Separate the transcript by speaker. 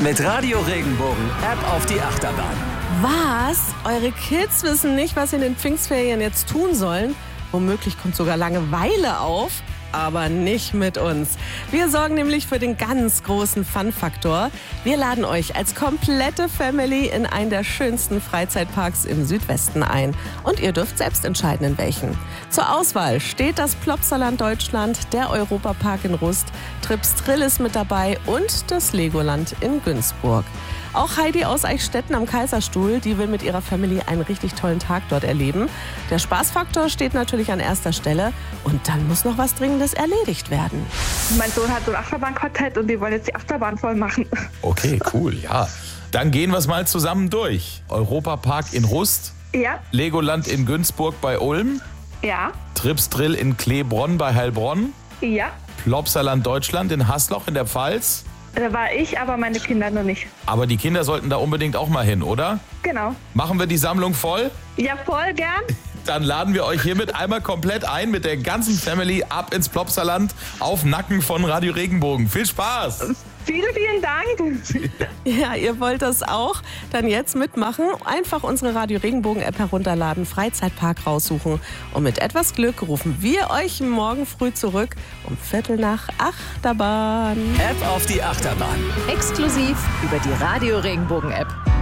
Speaker 1: Mit Radio Regenbogen ab auf die Achterbahn.
Speaker 2: Was? Eure Kids wissen nicht, was sie in den Pfingstferien jetzt tun sollen? Womöglich kommt sogar Langeweile auf. Aber nicht mit uns. Wir sorgen nämlich für den ganz großen Fun-Faktor. Wir laden euch als komplette Family in einen der schönsten Freizeitparks im Südwesten ein. Und ihr dürft selbst entscheiden, in welchen. Zur Auswahl steht das Plopsaland Deutschland, der Europapark in Rust, Trips Drill ist mit dabei und das Legoland in Günzburg. Auch Heidi aus Eichstätten am Kaiserstuhl, die will mit ihrer Family einen richtig tollen Tag dort erleben. Der Spaßfaktor steht natürlich an erster Stelle und dann muss noch was Dringendes erledigt werden.
Speaker 3: Mein Sohn hat so ein Achterbahnquartett und die wollen jetzt die Achterbahn voll machen.
Speaker 4: Okay, cool, ja. Dann gehen wir es mal zusammen durch. Europapark in Rust,
Speaker 3: Ja,
Speaker 4: Legoland in Günzburg bei Ulm,
Speaker 3: ja,
Speaker 4: Trips Drill in Kleebronn bei Heilbronn,
Speaker 3: ja.
Speaker 4: Plopsaland Deutschland in Hasloch in der Pfalz.
Speaker 3: Da war ich, aber meine Kinder noch nicht.
Speaker 4: Aber die Kinder sollten da unbedingt auch mal hin, oder?
Speaker 3: Genau.
Speaker 4: Machen wir die Sammlung voll?
Speaker 3: Ja, voll gern.
Speaker 4: Dann laden wir euch hiermit einmal komplett ein mit der ganzen Family ab ins Plopsaland auf Nacken von Radio Regenbogen. Viel Spaß!
Speaker 3: Vielen, vielen Dank.
Speaker 2: Ja, ihr wollt das auch? Dann jetzt mitmachen. Einfach unsere Radio Regenbogen-App herunterladen, Freizeitpark raussuchen. Und mit etwas Glück rufen wir euch morgen früh zurück um 7:45 Achterbahn.
Speaker 1: Ab auf die Achterbahn.
Speaker 5: Exklusiv über die Radio Regenbogen App.